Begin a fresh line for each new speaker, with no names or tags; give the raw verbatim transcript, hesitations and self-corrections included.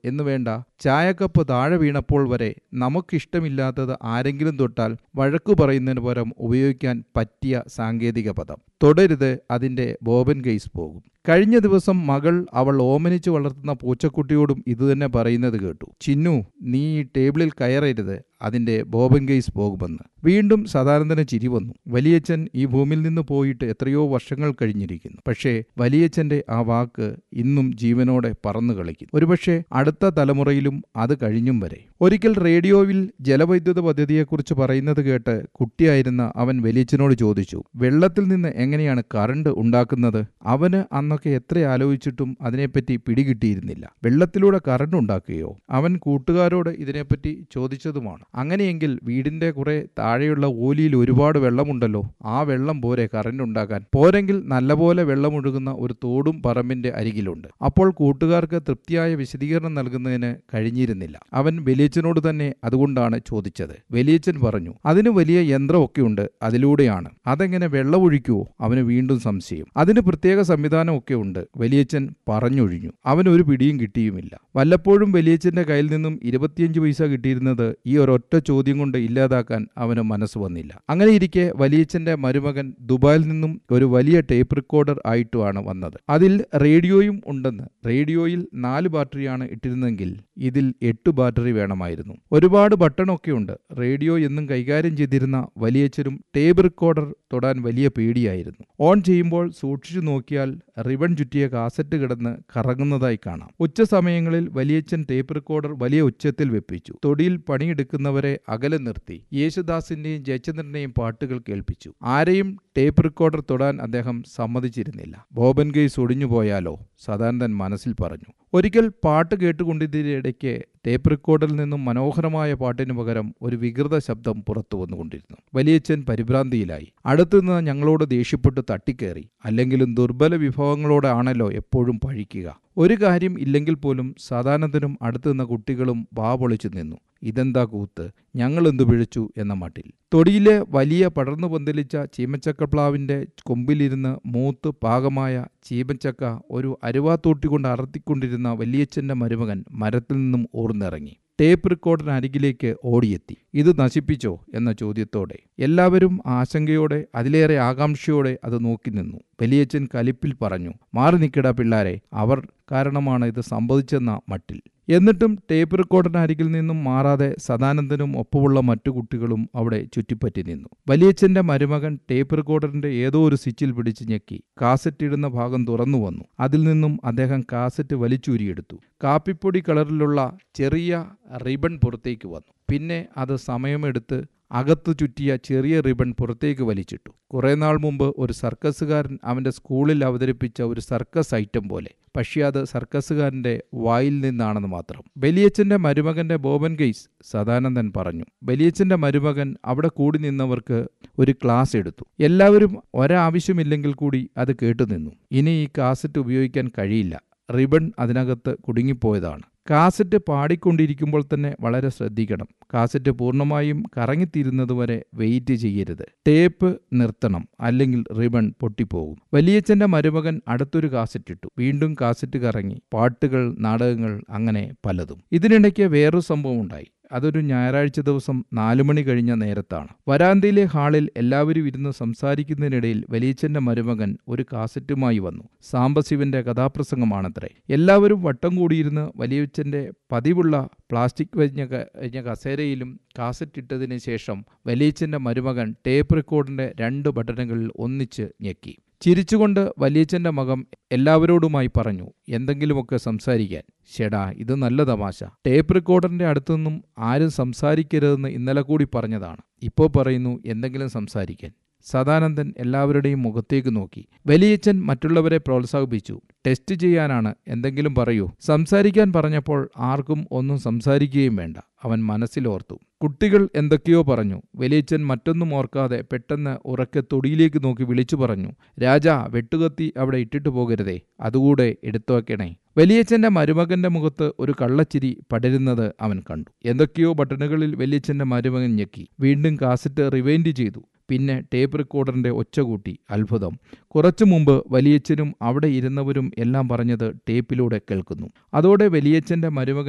എന്ന് വേണ്ട, ചായക്കപ്പ് താഴെ വീണപ്പോൾ വരെ നമുക്കിഷ്ടമില്ലാത്തത് ആരെങ്കിലും തൊട്ടാൽ വഴക്കു പറയുന്നതിന് പകരം ഉപയോഗിക്കാൻ പറ്റിയ സാങ്കേതിക പദം. തൊടരുത്, അതിൻ്റെ ബോബൻ കേസ് പോകും. കഴിഞ്ഞ ദിവസം മകൾ അവൾ ഓമനിച്ച് വളർത്തുന്ന പൂച്ചക്കുട്ടിയോടും ഇതുതന്നെ പറയുന്നത് കേട്ടു. ചിന്നു, നീ ഈ ടേബിളിൽ കയറരുത്, അതിൻ്റെ ബോബൻ കേസ് പോകുമെന്ന്. വീണ്ടും സദാനന്ദന് ചിരി വന്നു. വലിയച്ഛൻ ഈ ഭൂമിയിൽ നിന്ന് പോയിട്ട് എത്രയോ വർഷങ്ങൾ കഴിഞ്ഞിരിക്കുന്നു. പക്ഷേ വലിയച്ഛൻ്റെ ആ വാക്ക് ഇന്നും ജീവനോടെ പറന്നു കളിക്കുന്നു. ഒരുപക്ഷെ അടുത്ത തലമുറയിലും അത് കഴിഞ്ഞും വരെ. ഒരിക്കൽ റേഡിയോയിൽ ജലവൈദ്യുത പദ്ധതിയെക്കുറിച്ച് പറയുന്നത് കേട്ട് കുട്ടിയായിരുന്ന അവൻ വലിയച്ഛനോട് ചോദിച്ചു, വെള്ളത്തിൽ നിന്ന് എങ്ങനെയാണ് കറണ്ട് ഉണ്ടാക്കുന്നത്? അവന് അന്നൊക്കെ എത്ര ആലോചിച്ചിട്ടും അതിനെപ്പറ്റി പിടികിട്ടിയിരുന്നില്ല. വെള്ളത്തിലൂടെ കറണ്ട് ഉണ്ടാക്കുകയോ? അവൻ കൂട്ടുകാരോട് ഇതിനെപ്പറ്റി ചോദിച്ചതുമാണ്. അങ്ങനെയെങ്കിൽ വീടിന്റെ കുറെ താഴെയുള്ള ഓലിയിൽ ഒരുപാട് വെള്ളമുണ്ടല്ലോ, ആ വെള്ളം പോരെ കറണ്ട് ഉണ്ടാക്കാൻ? പോരെങ്കിൽ നല്ലപോലെ വെള്ളമൊഴുകുന്ന ഒരു തോടും പറമ്പിന്റെ അരികിലുണ്ട്. അപ്പോൾ കൂട്ടുകാർക്ക് തൃപ്തിയായ വിശദീകരണം നൽകുന്നതിന് കഴിഞ്ഞിരുന്നില്ല. അവൻ വലിയച്ഛനോട് തന്നെ അതുകൊണ്ടാണ് ചോദിച്ചത്. വലിയച്ഛൻ പറഞ്ഞു, അതിന് വലിയ യന്ത്രമൊക്കെ ഉണ്ട്, അതിലൂടെയാണ്. അതെങ്ങനെ വെള്ളമൊഴിക്കുവോ? അവന് വീണ്ടും സംശയം. അതിന് പ്രത്യേക സംവിധാനം ഒക്കെ ഉണ്ട്, വലിയച്ഛൻ പറഞ്ഞൊഴിഞ്ഞു. അവനൊരു പിടിയും കിട്ടിയുമില്ല. വല്ലപ്പോഴും വലിയച്ഛന്റെ കയ്യിൽ നിന്നും ഇരുപത്തിയഞ്ച് പൈസ കിട്ടിയിരുന്നത് ഈ ഒരൊറ്റ ചോദ്യം കൊണ്ട് ഇല്ലാതാക്കാൻ അവന് മനസ്സ് വന്നില്ല. അങ്ങനെ ഇരിക്കെ വലിയച്ഛന്റെ മരുമകൻ ദുബായിൽ നിന്നും ഒരു വലിയ ടേപ്പ് റെക്കോർഡർ ആയിട്ടുമാണ് വന്നത്. അതിൽ റേഡിയോയും ഉണ്ടെന്ന്. റേഡിയോയിൽ നാല് ബാറ്ററിയാണ് ഇട്ടിരുന്നെങ്കിൽ ഇതിൽ എട്ട് ബാറ്ററി വേണമായിരുന്നു. ഒരുപാട് ബട്ടണൊക്കെ ഉണ്ട്. റേഡിയോ എന്നും കൈകാര്യം ചെയ്തിരുന്ന വലിയച്ഛനും ടേപ്പ് റെക്കോർഡർ തൊടാൻ വലിയ പേടിയായിരുന്നു. ഓൺ ചെയ്യുമ്പോൾ സൂക്ഷിച്ചു നോക്കിയാൽ റിബൺ ചുറ്റിയ കാസറ്റ് കിടന്ന് കറങ്ങുന്നതായി കാണാം. ഉച്ച സമയങ്ങളിൽ വലിയച്ഛൻ ടേപ്പ് റെക്കോർഡർ വലിയ ഉച്ചത്തിൽ വെപ്പിച്ചു. തൊടിയിൽ പണിയെടുക്കുന്നവരെ അകലെ നിർത്തി യേശുദാസിന്റെയും ജയചന്ദ്രന്റെയും പാട്ടുകൾ കേൾപ്പിച്ചു. ആരെയും ടേപ്പ് റെക്കോർഡർ തൊടാൻ അദ്ദേഹം സമ്മതിച്ചിരുന്നില്ല. ബോബൻ കേസ് ഒടിഞ്ഞു പോയാലോ? സദാനന്ദൻ മനസ്സിൽ പറഞ്ഞു. ഒരിക്കൽ പാട്ട് കേട്ടുകൊണ്ടിരിക്കെ ടേപ്പ് റെക്കോർഡിൽ നിന്നും മനോഹരമായ പാട്ടിനു പകരം ഒരു വികൃത ശബ്ദം പുറത്തു വന്നുകൊണ്ടിരുന്നു. വലിയച്ഛൻ പരിഭ്രാന്തിയിലായി. അടുത്തുനിന്ന് ഞങ്ങളോട് ദേഷ്യപ്പെട്ട് തട്ടിക്കേറി. അല്ലെങ്കിലും ദുർബല വിഭവങ്ങളോടെ ആണല്ലോ എപ്പോഴും പഴിക്കുക. ഒരു കാര്യം ഇല്ലെങ്കിൽ പോലും സദാനന്ദനും അടുത്തുനിന്ന കുട്ടികളും വാ പൊളിച്ചു നിന്നു. ഇതെന്താ കൂത്ത്, ഞങ്ങളെന്തു പിഴച്ചു എന്ന മട്ടിൽ. തൊടിയിലെ വലിയ പടർന്നു പന്തലിച്ച ചീമച്ചക്കപ്ലാവിന്റെ കൊമ്പിലിരുന്ന് മൂത്ത് പാകമായ ചീമച്ചക്ക ഒരു അരുവാത്തോട്ടിക്കൊണ്ട് അറത്തിക്കൊണ്ടിരുന്ന വലിയച്ഛന്റെ മരുമകൻ മരത്തിൽ നിന്നും ഊർന്നിറങ്ങി. ടേപ്പ് റെക്കോർഡിന് അരികിലേക്ക് ഓടിയെത്തി. ഇത് നശിപ്പിച്ചോ എന്ന ചോദ്യത്തോടെ. എല്ലാവരും ആശങ്കയോടെ, അതിലേറെ ആകാംക്ഷയോടെ അത് നോക്കി നിന്നു. വലിയച്ഛൻ കലിപ്പിൽ പറഞ്ഞു, മാറി നിൽക്കടാ പിള്ളാരെ, അവർ കാരണമാണ് ഇത് സംഭവിച്ചെന്ന മട്ടിൽ. എന്നിട്ടും ടേപ്പ് റെക്കോർഡിന് അരികിൽ നിന്നും മാറാതെ സദാനന്ദനും ഒപ്പമുള്ള മറ്റു കുട്ടികളും അവിടെ ചുറ്റിപ്പറ്റി നിന്നു. വലിയച്ഛന്റെ മരുമകൻ ടേപ്പ് റെക്കോർഡറിന്റെ ഏതോ ഒരു സ്വിച്ചിൽ പിടിച്ച് ഞെക്കി. കാസറ്റ് ഇടുന്ന ഭാഗം തുറന്നു വന്നു. അതിൽ നിന്നും അദ്ദേഹം കാസറ്റ് വലിച്ചൂരിയെടുത്തു. കാപ്പിപ്പൊടി കളറിലുള്ള ചെറിയ റിബൺ പുറത്തേക്ക് വന്നു. പിന്നെ അത് സമയമെടുത്ത് അകത്തു ചുറ്റിയ ചെറിയ റിബൺ പുറത്തേക്ക് വലിച്ചിട്ടു. കുറേ നാൾ മുമ്പ് ഒരു സർക്കസുകാരൻ അവൻ്റെ സ്കൂളിൽ അവതരിപ്പിച്ച ഒരു സർക്കസ് ഐറ്റം പോലെ. പക്ഷേ അത് സർക്കസുകാരൻ്റെ വായിൽ നിന്നാണെന്ന് മാത്രം. വലിയച്ഛൻ്റെ മരുമകൻ്റെ ബോബൻ കേസ്, സദാനന്ദൻ പറഞ്ഞു. വലിയച്ഛൻ്റെ മരുമകൻ അവിടെ കൂടി നിന്നവർക്ക് ഒരു ക്ലാസ് എടുത്തു. എല്ലാവരും ഒരാവശ്യമില്ലെങ്കിൽ കൂടി അത് കേട്ടുനിന്നു. ഇനി ഈ കാസറ്റ് ഉപയോഗിക്കാൻ കഴിയില്ല. റിബൺ അതിനകത്ത് കുടുങ്ങിപ്പോയതാണ്. കാസറ്റ് പാടിക്കൊണ്ടിരിക്കുമ്പോൾ തന്നെ വളരെ ശ്രദ്ധിക്കണം. കാസറ്റ് പൂർണ്ണമായും കറങ്ങിത്തീരുന്നതുവരെ വെയിറ്റ് ചെയ്യരുത്. ടേപ്പ് നിർത്തണം, അല്ലെങ്കിൽ റിബൺ പൊട്ടിപ്പോകും. വലിയച്ഛൻ്റെ മരുമകൻ അടുത്തൊരു കാസറ്റ് ഇട്ടു. വീണ്ടും കാസറ്റ് കറങ്ങി. പാട്ടുകൾ, നാടകങ്ങൾ, അങ്ങനെ പലതും. ഇതിനിടയ്ക്ക് വേറൊരു സംഭവം ഉണ്ടായി. അതൊരു ഞായറാഴ്ച ദിവസം നാലുമണി കഴിഞ്ഞ നേരത്താണ്. വരാന്തയിലെ ഹാളിൽ എല്ലാവരും ഇരുന്ന് സംസാരിക്കുന്നതിനിടയിൽ വലിയച്ഛൻ്റെ മരുമകൻ ഒരു കാസറ്റുമായി വന്നു. സാംബശിവന്റെ കഥാപ്രസംഗമാണത്രേ. എല്ലാവരും വട്ടം കൂടിയിരുന്ന് വലിയച്ഛൻ്റെ പതിവുള്ള പ്ലാസ്റ്റിക് വരിഞ്ഞ കസേരയിലും കാസറ്റ് ഇട്ടതിന് ശേഷം വലിയച്ഛൻ്റെ മരുമകൻ ടേപ്പ് റെക്കോർഡിന്റെ രണ്ട് ബട്ടണുകളിൽ ഒന്നിച്ച് ഞെക്കി. ചിരിച്ചുകൊണ്ട് വലിയച്ഛൻ്റെ മകൻ എല്ലാവരോടുമായി പറഞ്ഞു, എന്തെങ്കിലുമൊക്കെ സംസാരിക്കാൻ. ഷെടാ, ഇത് നല്ല തമാശ. ടേപ്പ് റെക്കോർഡറിന്റെ അടുത്തുനിന്നും ആരും സംസാരിക്കരുതെന്ന് ഇന്നലെ കൂടി പറഞ്ഞതാണ്. ഇപ്പോൾ പറയുന്നു എന്തെങ്കിലും സംസാരിക്കാൻ. സദാനന്ദൻ എല്ലാവരുടെയും മുഖത്തേക്ക് നോക്കി. വലിയച്ഛൻ മറ്റുള്ളവരെ പ്രോത്സാഹിപ്പിച്ചു. ടെസ്റ്റ് ചെയ്യാനാണ്, എന്തെങ്കിലും പറയൂ. സംസാരിക്കാൻ പറഞ്ഞപ്പോൾ ആർക്കും ഒന്നും സംസാരിക്കുകയും വേണ്ട. അവൻ മനസ്സിലോർത്തു. കുട്ടികൾ എന്തൊക്കെയോ പറഞ്ഞു. വലിയച്ഛൻ മറ്റൊന്നും ഓർക്കാതെ പെട്ടെന്ന് ഉറക്കെ തൊടിയിലേക്ക് നോക്കി വിളിച്ചു പറഞ്ഞു, രാജാ, വെട്ടുകത്തി അവിടെ ഇട്ടിട്ട് പോകരുതേ, അതുകൂടെ എടുത്തു വയ്ക്കണേ. വലിയച്ഛൻ്റെ മരുമകന്റെ മുഖത്ത് ഒരു കള്ളച്ചിരി പടരുന്നത് അവൻ കണ്ടു. എന്തൊക്കെയോ ബട്ടണുകളിൽ വലിയച്ഛൻ്റെ മരുമകൻ ഞെക്കി. വീണ്ടും കാസറ്റ് റിവൈൻഡ് ചെയ്തു. പിന്നെ ടേപ്പ് റെക്കോർഡറിന്റെ ഒച്ച കൂട്ടി. അത്ഭുതം! കുറച്ചു മുമ്പ് വലിയച്ഛനും അവിടെ ഇരുന്നവരും എല്ലാം പറഞ്ഞത് ടേപ്പിലൂടെ കേൾക്കുന്നു. അതോടെ വലിയച്ഛൻ്റെ മരുമകൻ